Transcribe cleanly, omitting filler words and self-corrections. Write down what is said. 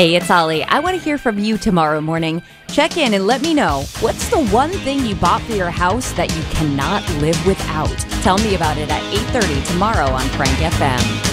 Hey, it's Holly. I want to hear from you tomorrow morning. Check in and let me know, what's the one thing you bought for your house that you cannot live without? Tell me about it at 8:30 tomorrow on Frank FM.